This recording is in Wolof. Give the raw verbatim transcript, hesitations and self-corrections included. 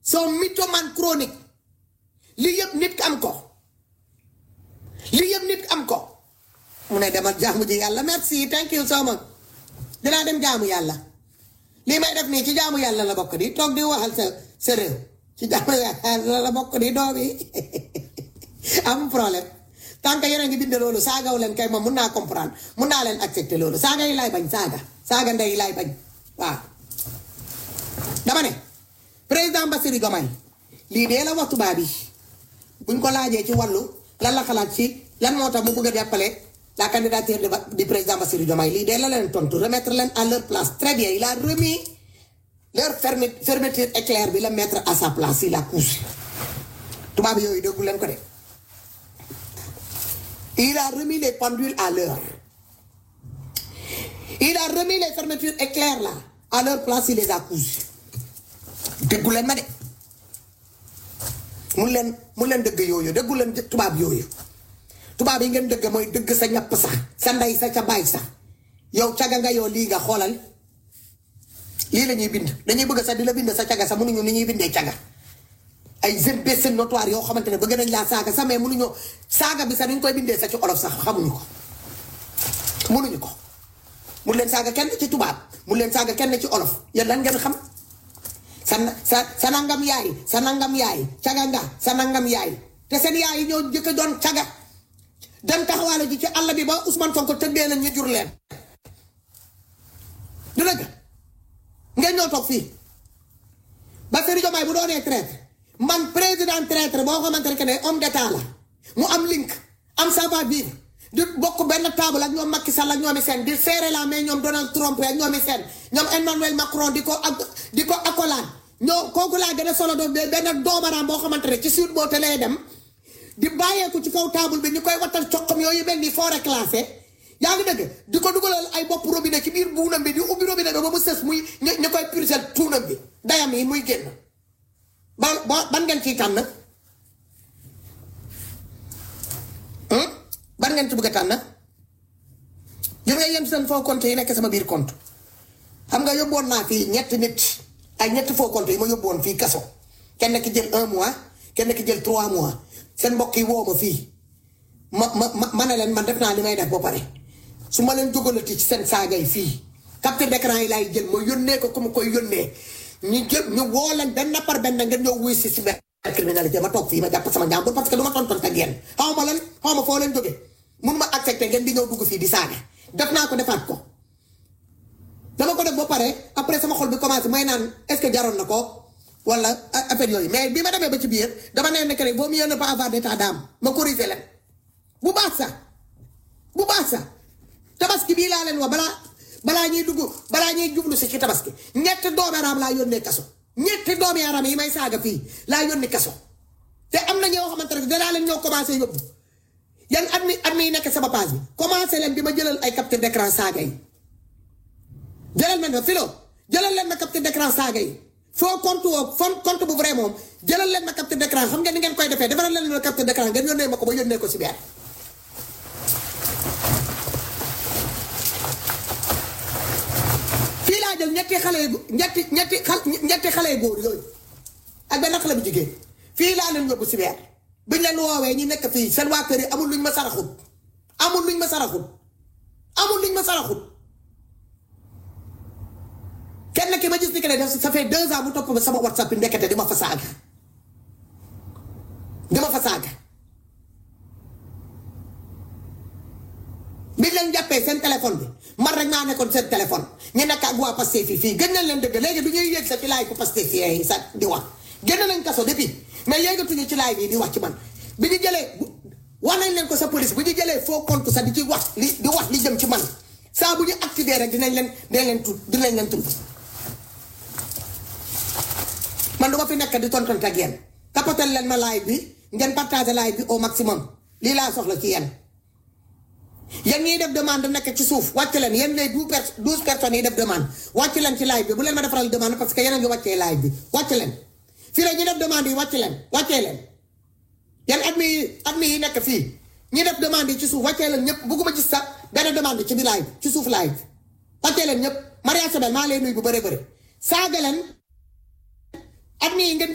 son mythomane chronique li yëpp nit am ko li yëpp nit am ko mu ne demal jaamu ji yàlla merci thank you so much dinaa dem jaamu yàlla lii may def nii ci jaamu yàlla la bokk di toog di waxal sa sa réew ci jaamu yàlla la bokk di doom yi am problème tant que yéen a ngi bind loolu saagaw leen kay moom mun naa comprendre mun naa leen accepter loolu saaga yi laay bañ saaga saaga ndey yi laay bañ waaw dama ne président Bassirou Diomaye lii dee la wax tubaab yi buñ ko laajee ci wàllu lan la xalaat ci lan moo tax mu bëgg a jàppale la candidature de du président Bassirou Diomaye lii dee la leen tontu remettre leen à leur place très bien il a remis leur fermeture éclair bi la mettre à sa place il a couché tubaab yooyu déggu leen ko de il a remis les pendules à l'heure il a remis les fermetures éclairs là à leur place il les a couché déggu leen ma de mu leen mu leen dëgg yooyu déggu leen tubaab yooyu tubaab yi ngeen dëgg mooy dëgg sa ñapp sax sa ndey sa ca baay sax yow caga nga yow lii nga xoolal lii la ñuy bind dañuy bëgg sax di la bind sa caga sax mënuñu ni ñuy bindee caga ay imbéciles notoire yoo xamante ne bëgg nañ laa saaga sax mais mënuñoo saaga bi sax ni ñu koy bindee sax ci olof sax xamuñu ko mënuñu ko mu leen saaga kenn ci tubaab mu leen saaga kenn ci olof yéen lan ngeen xam sa sa sa nangam yaay sa nangam yaay caga nga sa nangam yaay te seen yaay yi ñoo jëkk doon caga dem taxawaale ji ci àll bi ba Ousmane Sonko tëddee nañ ñu jur leen du dëgg ngeen ñoo toog fii Bassirou Diomaye bu doonee traître man président traître boo xamante ne que ne homme d'état la mu am link am savoir-vivre di bokk benn table ak ñoom Macky Sall ak ñoomi seen di serrer la main ñoom Donald Trump ak ñoomi seen ñoom Emmanuel Macron di ko ak di ko accolade ñoo kooku laa gën a solo doon benn doomaraam boo xamante ne ci suite boo te lay dem di bàyyeeku ci kaw table bi ñu koy wattal coqam yooyu mel ni forêt classée yaa ngi dëgg di ko dugalal ay bopp robinet ci biir buunam bi di ubbi robinet bi ba mu sës muy ñu koy purgel tuunam bi dayam yi muy génn ba ba ban ngeen ciy tànn ban ngeen ci bëgg a tànn gis nga yéen seen faux compte yi nekk sama biir compte xam nga yóbboon naa fii ñetti nit ay ñetti faux compte yi ma yóbboon fii kaso kenn ki jël un mois kenn ki jël trois mois seen mbokk yi woo ma fii ma ma ma ma ne leen man def naa li may def ba pare su ma leen jógalati ci seen saaga yi fii capture d'écran yi laay jël ma yónnee ko ku ma koy yónnee ñu jël ñu woo leen benn par benn ngeen ñëw wuy si cybercriminalité ma toog fii ma jàpp sama njàmbur parce que du ma tonton ak yéen xaw ma lan xaw ma foo leen jógee mun ma accepté ngeen di ñëw dugg fii di saaga def naa ko defaat ko dama ko def ba pare après sama xol bi commencé may naan est-ce que jaroon na ko wala affaire yooyu mais bi ma demee ba ci biir dama nee nekk rek boo mu yéen pas avoir d'état d'âme ma corriger leen bu baax sax bu baax sax tabaski bii laa leen wax balaa balaa ñuy dugg balaa ñuy jublu si ci tabaski ñetti doomi aram laa yónnee kaso ñetti doomi aram yi may saaga fii laa yónni kaso te am na ñoo xamante ne danaa leen ñoo commencé yóbbu yan at mi at mi nekk sama page bi commencé leen bi ma jëlal ay capture d'écran saaga yi jëlal ma ne filo jëlal leen ma capture d'écran saaga yi foo compte woo fon compte bu vrai moom jëlal leen ma capture d'écran xam ngeen ni ngeen koy defee defaral leen ma capture d'écran ngeen yónnee ma ko ba yónnee ko si biir fii laa jël ñetti xale yu ñetti ñetti xal ñetti xale yu góor yooyu ak benn xale bu jigéen fii laa leen yóbbu si biir biñ leen woowee ñi nekk fii seen waa kër yi amul luñ ma saraxut amul luñ ma saraxut amul luñ ma saraxut kenn ki ma gis ni que ne ça fait deux ans mu topp ba sama WhatsApp bi ndekete di ma fa saaga di ma fa saaga biñ leen jàppee seen téléphone bi man rek maa nekkoon seen téléphone ñu nekk ak waa Pastef fii fii gën nañ leen dëgg léegi du ñuy yéeg sa ci laay ko Pastef yi sax di wax génn nañ kaso depuis mais yéegatuñu ci laay bi di wax ci man bi ñu jëlee wax nañ leen ko sa police bu ñu jëlee faux compte sax di ci wax li di wax li jëm ci man saa bu ñu activé rek dinañ leen dinañ leen tudd dinañ leen tudd man du ma fi nekk di tonton ak yéen tapotal leen ma live bi ngeen partager live bi au maximum lii laa soxla ci yéen yéen ñiy def demande nekk ci suuf wàcc leen yéen les douze personnes yi def demande wàcc leen ci live bi bu leen ma defaral demande parce que yéen a ngi wàccee live bi wàcc leen fii la ñi def demande yi wàcc leen wàccee leen yéen admi yi admi yi nekk fii ñi def demande yi ci suuf wàccee leen ñëpp bëgguma gis sax benn demande ci biir live ci suuf live wàccee leen ñëpp Maria Sobel maa lay nuyu bu bëree bëri saaga leen admi yi ngeen